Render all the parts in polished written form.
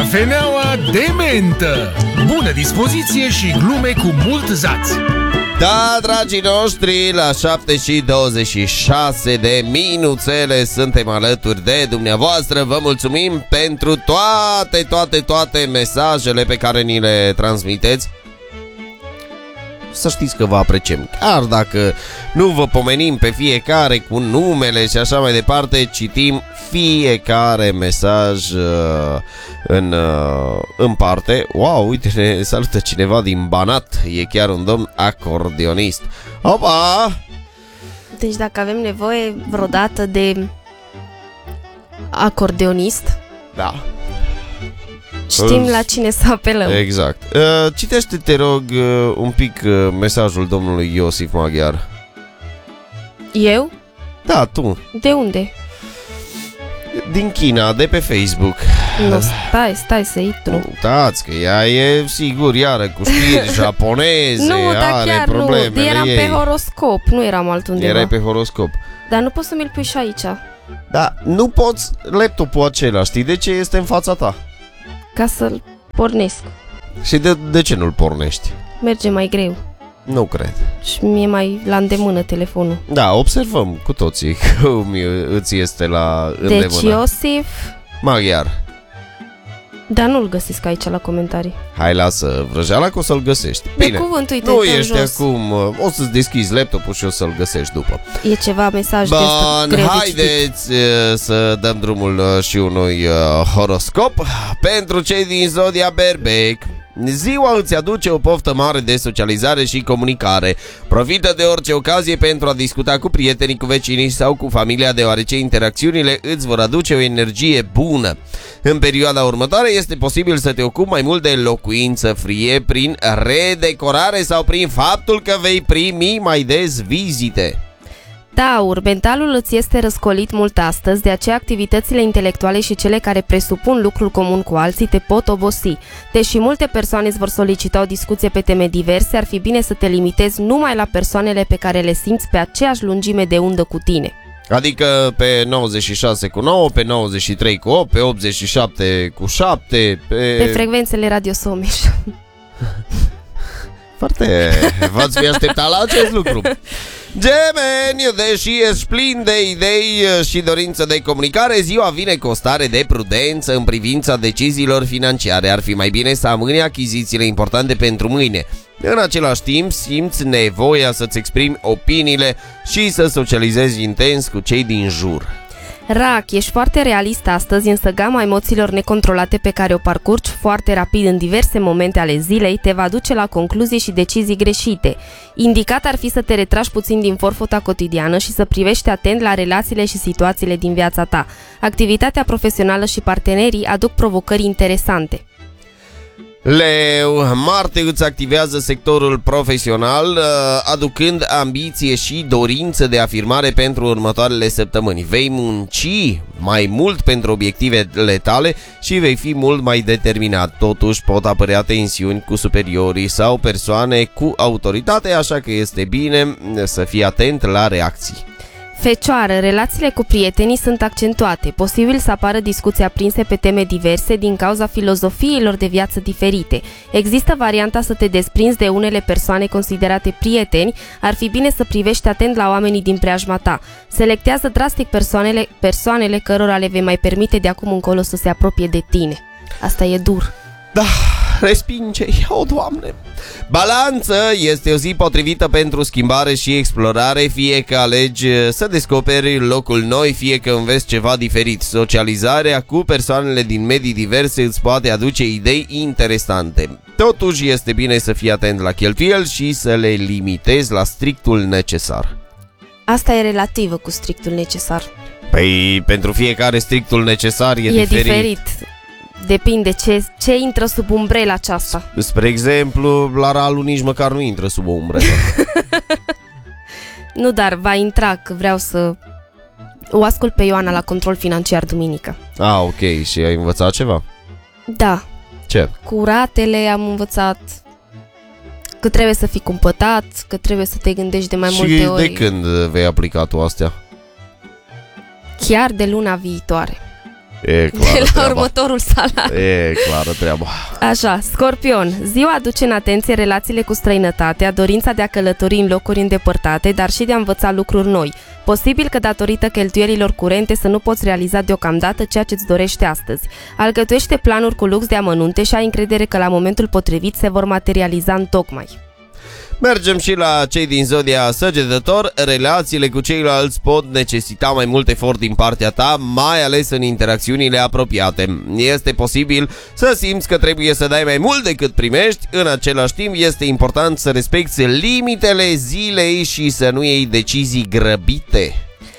Cafeneaua de mentă. Bună dispoziție și glume cu mult zaț. Da, dragii noștri, la 7:26 de minuțele suntem alături de dumneavoastră. Vă mulțumim pentru toate mesajele pe care ni le transmiteți. Să știți că vă apreciem. Chiar dacă nu vă pomenim pe fiecare cu numele și așa mai departe, citim fiecare mesaj în parte. Wow, uite, ne salută cineva din Banat. E chiar un domn acordeonist. Opa! Deci dacă avem nevoie vreodată de acordeonist, da, știm la cine să apelăm. Exact. Citește, te rog, un pic mesajul domnului Iosif Maghiar. Eu? Da, tu. De unde? Din China, de pe Facebook. Nu, stai să intru. Uitați că ea e, sigur, iară cu știri japoneze. Nu, dar chiar nu, eram ei. pe horoscop, nu eram altundeva. Erai pe horoscop. Dar nu poți să mi-l pui și aici. Da, nu poți laptopul acela, știi de ce este în fața ta? Ca să-l pornesc. Și de ce nu-l pornești? Merge mai greu. Nu cred. Și mie mai la îndemână telefonul. Da, observăm cu toții cum îți este la îndemână. Deci Iosif Maghiar. Dar nu-l găsesc aici la comentarii. Hai, lasă vrăjeala că o să-l găsești. Bine, cuvânt, uite, nu ești jos. Acum, o să-ți deschizi laptopul și o să-l găsești după. E ceva mesaj de ăsta greu de haideți să dăm drumul și unui horoscop pentru cei din zodia Berbec. Ziua îți aduce o poftă mare de socializare și comunicare. Profită de orice ocazie pentru a discuta cu prietenii, cu vecinii sau cu familia, deoarece interacțiunile îți vor aduce o energie bună. În perioada următoare este posibil să te ocupi mai mult de locuință, fie prin redecorare sau prin faptul că vei primi mai des vizite. Taur, mentalul îți este răscolit mult astăzi, de aceea activitățile intelectuale și cele care presupun lucrul comun cu alții te pot obosi. Deși multe persoane îți vor solicita o discuție pe teme diverse, ar fi bine să te limitezi numai la persoanele pe care le simți pe aceeași lungime de undă cu tine. Adică pe 96 cu 9, pe 93 cu 8, pe 87 cu 7, pe frecvențele Radio Someș. Foarte... v-ați fi așteptat la acest lucru. Gemeni, deși ești plin de idei și dorință de comunicare, ziua vine cu o stare de prudență în privința deciziilor financiare. Ar fi mai bine să amâni achizițiile importante pentru mâine. În același timp, simți nevoia să-ți exprimi opiniile și să socializezi intens cu cei din jur. Rac, ești foarte realist astăzi, însă gama emoțiilor necontrolate pe care o parcurgi foarte rapid în diverse momente ale zilei te va duce la concluzii și decizii greșite. Indicat ar fi să te retragi puțin din forfota cotidiană și să privești atent la relațiile și situațiile din viața ta. Activitatea profesională și partenerii aduc provocări interesante. Leu, Marte îți activează sectorul profesional, aducând ambiție și dorință de afirmare pentru următoarele săptămâni. Vei munci mai mult pentru obiectivele tale și vei fi mult mai determinat. Totuși pot apărea tensiuni cu superiorii sau persoane cu autoritate, așa că este bine să fii atent la reacții. Fecioară, relațiile cu prietenii sunt accentuate. Posibil să apară discuții aprinse pe teme diverse din cauza filozofiilor de viață diferite. Există varianta să te desprinzi de unele persoane considerate prieteni. Ar fi bine să privești atent la oamenii din preajma ta. Selectează drastic persoanele cărora le vei mai permite de acum încolo să se apropie de tine. Asta e dur. Da, respinge-i, o Doamne! Balanță, este o zi potrivită pentru schimbare și explorare, fie că alegi să descoperi locul noi, fie că înveți ceva diferit. Socializarea cu persoanele din medii diverse îți poate aduce idei interesante. Totuși este bine să fii atent la cheltuieli și să le limitezi la strictul necesar. Asta e relativă cu strictul necesar. Păi, pentru fiecare strictul necesar e diferit. Depinde ce intră sub umbrela aceasta. Spre exemplu, la Ralu nici măcar nu intră sub o umbrelă. Nu, dar va intra, că vreau să o ascult pe Ioana la Control Financiar duminică. Ah, ok. Și ai învățat ceva? Da. Ce? Cu ratele am învățat că trebuie să fii cumpătat, că trebuie să te gândești de mai multe ori. Și de când vei aplica tu astea? Chiar de luna viitoare. E clară de la treaba. următorul salariu. E clară treaba. Așa, Scorpion. Ziua aduce în atenție relațiile cu străinătatea, dorința de a călători în locuri îndepărtate, dar și de a învăța lucruri noi. Posibil că datorită cheltuielilor curente să nu poți realiza deocamdată ceea ce îți dorești astăzi. Alcătuiește planuri cu lux de amănunte și ai încredere că la momentul potrivit se vor materializa întocmai. Mergem și la cei din zodia Săgetător. Relațiile cu ceilalți pot necesita mai mult efort din partea ta, mai ales în interacțiunile apropiate. Este posibil să simți că trebuie să dai mai mult decât primești. În același timp este important să respecti limitele zilei și să nu iei decizii grăbite.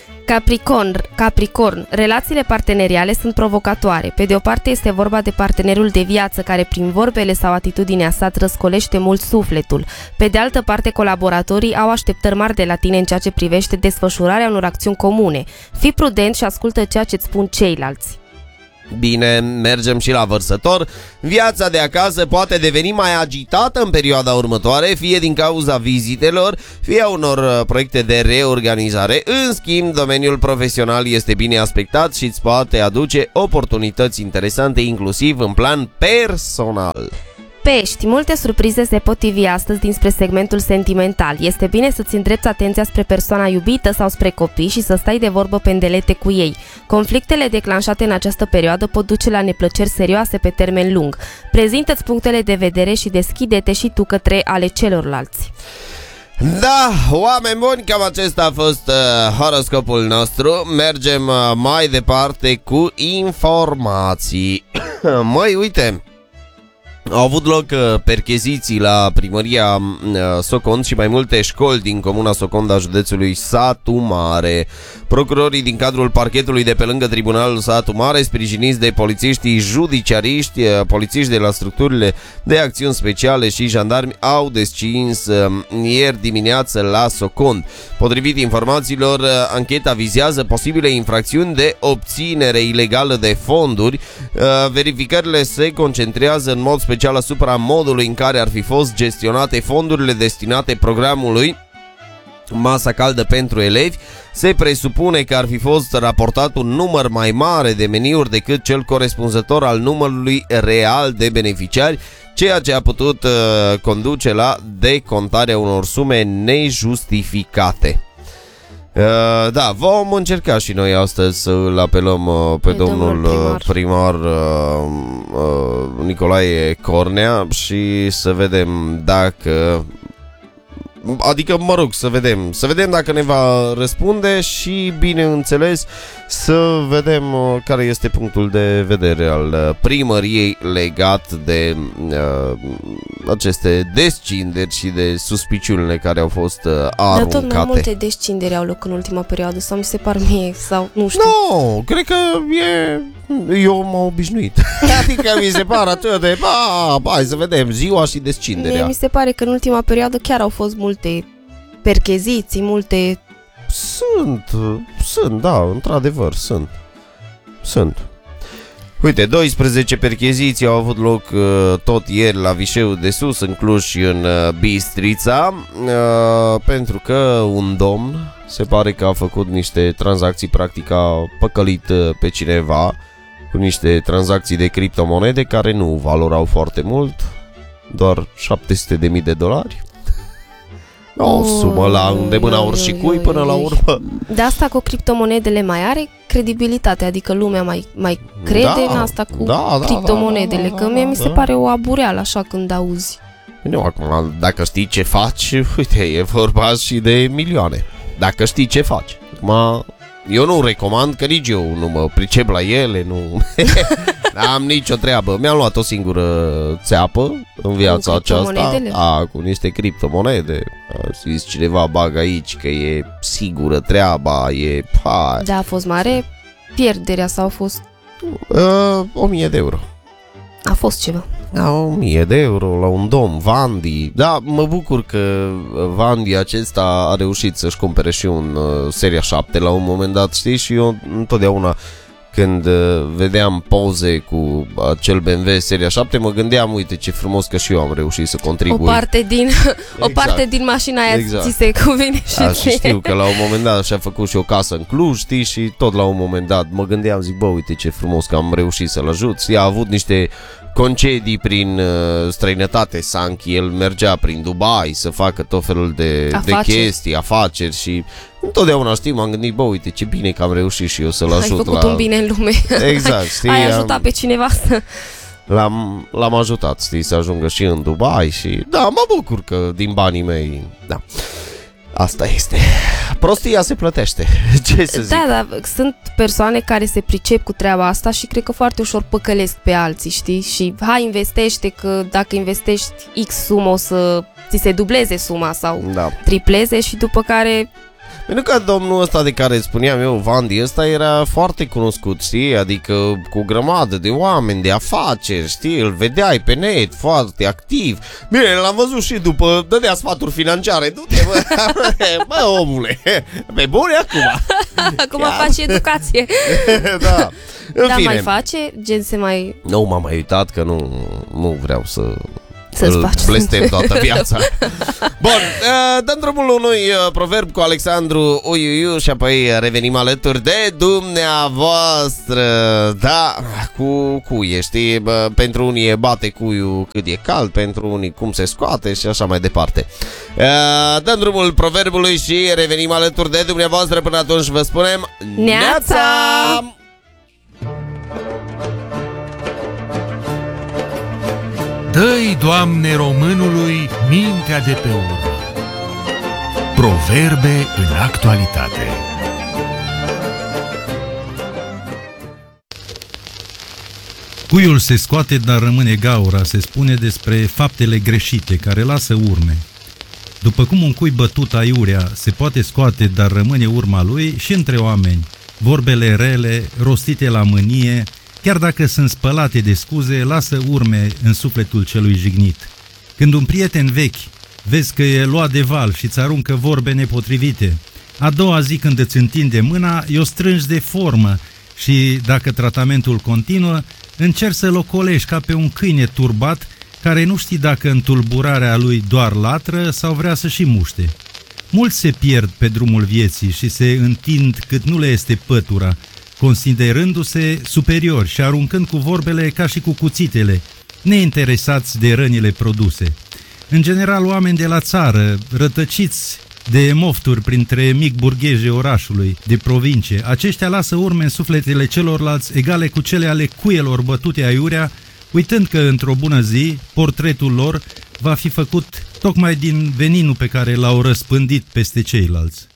Capricorn, relațiile parteneriale sunt provocatoare. Pe de o parte este vorba de partenerul de viață care prin vorbele sau atitudinea sa îți răscolește mult sufletul. Pe de altă parte, colaboratorii au așteptări mari de la tine în ceea ce privește desfășurarea unor acțiuni comune. Fii prudent și ascultă ceea ce îți spun ceilalți. Bine, mergem și la Vărsător. Viața de acasă poate deveni mai agitată în perioada următoare, fie din cauza vizitelor, fie a unor proiecte de reorganizare. În schimb, domeniul profesional este bine aspectat și îți poate aduce oportunități interesante, inclusiv în plan personal. Pești, multe surprize se pot ivi astăzi dinspre segmentul sentimental. Este bine să-ți îndrepți atenția spre persoana iubită sau spre copii și să stai de vorbă pe îndelete cu ei. Conflictele declanșate în această perioadă pot duce la neplăceri serioase pe termen lung. Prezintă-ți punctele de vedere și deschide-te și tu către ale celorlalți. Da, oameni buni, cam acesta a fost horoscopul nostru. Mergem mai departe cu informații. Măi, uite, au avut loc percheziții la primăria Socond și mai multe școli din comuna Socond a județului Satu Mare. Procurorii din cadrul parchetului de pe lângă tribunalul Satu Mare, sprijiniți de polițiștii judiciariști, polițiști de la structurile de acțiuni speciale și jandarmi, au descins ieri dimineață la Socond. Potrivit informațiilor, ancheta vizează posibile infracțiuni de obținere ilegală de fonduri. Verificările se concentrează în mod special asupra modului în care ar fi fost gestionate fondurile destinate programului Masa Caldă pentru elevi. Se presupune că ar fi fost raportat un număr mai mare de meniuri decât cel corespunzător al numărului real de beneficiari, ceea ce a putut conduce la decontarea unor sume nejustificate. Da, vom încerca și noi astăzi să-l apelăm pe domnul primar Nicolae Cornea și să vedem dacă, adică, mă rog, să vedem dacă ne va răspunde și, bineînțeles, să vedem care este punctul de vedere al primăriei legat de aceste descinderi și de suspiciunile care au fost aruncate. Dar tot mai multe descinderi au loc în ultima perioadă, sau mi se par mie, sau nu știu. Nu, cred că eu m-am obișnuit. Adică mi se pare atât de, hai să vedem ziua și descinderea. Mie mi se pare că în ultima perioadă chiar au fost multe percheziții, multe... Sunt, da, într-adevăr, sunt. Uite, 12 percheziții au avut loc tot ieri la Vișeu de Sus, în Cluj și în Bistrița, pentru că un domn se pare că a făcut niște tranzacții, practic a păcălit pe cineva cu niște tranzacții de criptomonede care nu valorau foarte mult, doar $700.000. O sumă la îndemâna oricui până la urmă. De asta cu criptomonedele mai are credibilitate, adică lumea mai crede în asta cu criptomonedele, că mie mi se pare o abureală așa când auzi. Nu, acum, dacă știi ce faci, uite, e vorba și de milioane. Dacă știi ce faci. Acum, eu nu recomand, că nici eu nu mă pricep la ele, nu am nicio treabă. Mi-am luat o singură țeapă în viața aceasta, cu niște criptomonede. A zis cineva, bagă aici că e sigură treaba, e... Da, a fost mare pierderea sau a fost... 1.000 de euro. A fost ceva. Da, 1.000 de euro la un domn, Vandi. Da, mă bucur că Vandi acesta a reușit să-și cumpere și un Seria 7 la un moment dat, știi? Și eu întotdeauna când vedeam poze cu acel BMW Seria 7, mă gândeam, uite ce frumos că și eu am reușit să contribui. O parte din mașina aia ți se cuvine și știu că la un moment dat și-a făcut și o casă în Cluj, știi, și tot la un moment dat mă gândeam, zic, bă, uite ce frumos că am reușit să-l ajut. Ea a avut niște concedii prin străinătate, Sanchi, el mergea prin Dubai să facă tot felul de chestii, afaceri și întotdeauna, știi, m-am gândit, bă, uite ce bine că am reușit și eu să-l ajut. Ai făcut un bine în lume. Exact, știi. Ai ajutat pe cineva să... L-am ajutat, știi, să ajungă și în Dubai și da, mă bucur că din banii mei, da. Asta este. Prostia se plătește. Ce să zic? Da, dar sunt persoane care se pricep cu treaba asta și cred că foarte ușor păcălesc pe alții, știi? Și hai, investește, că dacă investești X sumă o să ți se dubleze suma sau tripleze și după care... Pentru că domnul ăsta de care spuneam eu, Vandi, ăsta era foarte cunoscut, știi? Adică cu o grămadă de oameni, de afaceri, știi? Îl vedeai pe net, foarte activ. Bine, l-am văzut și după, dădea sfaturi financiare. Du-te, bă, omule, pe bune acum. Acum faci educație. Da. Da, mai face? Gen se mai... Nu m-am mai uitat că nu vreau să-l blestem toată viața. Bun, dăm drumul unui proverb cu Alexandru Uiuiu și apoi revenim alături de dumneavoastră. Da, cu cuie, știi? Pentru unii e bate cuiul cât e cald, pentru unii cum se scoate și așa mai departe. Dăm drumul proverbului și revenim alături de dumneavoastră. Până atunci vă spunem neața! Dă-i, Doamne, românului mintea de pe urmă. Proverbe în actualitate. Cuiul se scoate, dar rămâne gaura, se spune despre faptele greșite care lasă urme. După cum un cui bătut aiurea se poate scoate, dar rămâne urma lui, și între oameni, vorbele rele, rostite la mânie, chiar dacă sunt spălate de scuze, lasă urme în sufletul celui jignit. Când un prieten vechi vezi că e luat de val și îți aruncă vorbe nepotrivite, a doua zi când îți întinde mâna, i-o strângi de formă și, dacă tratamentul continuă, încerci să-l ocolești ca pe un câine turbat care nu știi dacă în tulburarea lui doar latră sau vrea să și muște. Mulți se pierd pe drumul vieții și se întind cât nu le este pătura, considerându-se superiori și aruncând cu vorbele ca și cu cuțitele, neinteresați de rănile produse. În general, oameni de la țară, rătăciți de mofturi printre mic burghezi orașului, de provincie, aceștia lasă urme în sufletele celorlalți egale cu cele ale cuielor bătute aiurea, uitând că într-o bună zi portretul lor va fi făcut tocmai din veninul pe care l-au răspândit peste ceilalți.